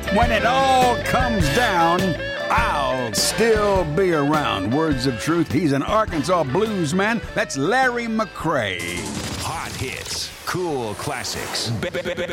When it all comes down, I'll still be around. Words of truth. He's an Arkansas blues man. That's Larry McCray. Hot hits, cool classics.